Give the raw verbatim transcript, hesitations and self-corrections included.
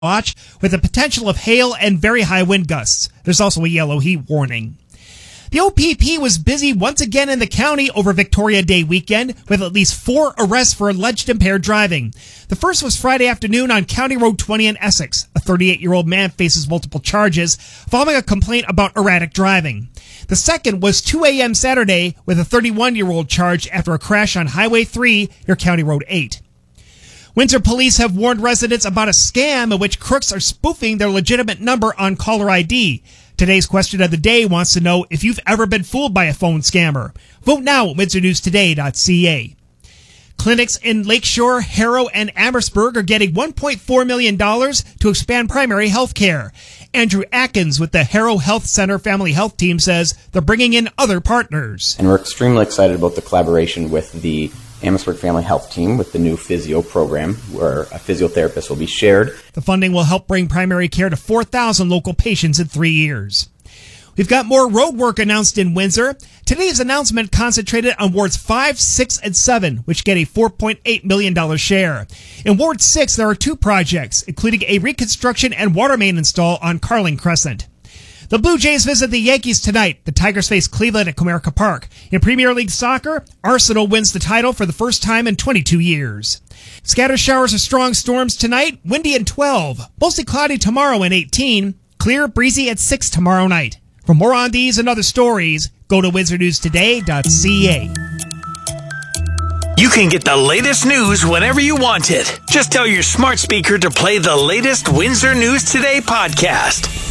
watch with the potential of hail and very high wind gusts. There's also a yellow heat warning. The O P P was busy once again in the county over Victoria Day weekend with at least four arrests for alleged impaired driving. The first was Friday afternoon on County Road twenty in Essex. A thirty-eight-year-old man faces multiple charges following a complaint about erratic driving. The second was two a.m. Saturday with a thirty-one-year-old charged after a crash on Highway three near County Road eight. Windsor police have warned residents about a scam in which crooks are spoofing their legitimate number on caller I D. Today's question of the day wants to know if you've ever been fooled by a phone scammer. Vote now at windsor news today dot c a. Clinics in Lakeshore, Harrow, and Amherstburg are getting one point four million dollars to expand primary health care. Andrew Atkins with the Harrow Health Center Family Health Team says they're bringing in other partners. And we're extremely excited about the collaboration with the Amherstburg Family Health Team with the new physio program where a physiotherapist will be shared. The funding will help bring primary care to four thousand local patients in three years. We've got more road work announced in Windsor. Today's announcement concentrated on wards five, six, and seven, which get a four point eight million dollars share. In Ward six, there are two projects, including a reconstruction and water main install on Carling Crescent. The Blue Jays visit the Yankees tonight. The Tigers face Cleveland at Comerica Park. In Premier League soccer, Arsenal wins the title for the first time in twenty-two years. Scattered showers or strong storms tonight, windy at twelve. Mostly cloudy tomorrow at eighteen. Clear, breezy at six tomorrow night. For more on these and other stories, go to windsor news today dot c a. You can get the latest news whenever you want it. Just tell your smart speaker to play the latest Windsor News Today podcast.